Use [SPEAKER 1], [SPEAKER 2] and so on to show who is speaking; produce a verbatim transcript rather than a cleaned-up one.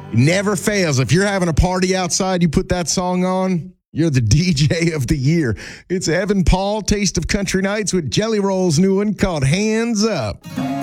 [SPEAKER 1] Never fails. If you're having a party outside, you put that song on, you're the D J of the year. It's Evan Paul, Taste of Country Nights with Jelly Roll's new one called Hands Up.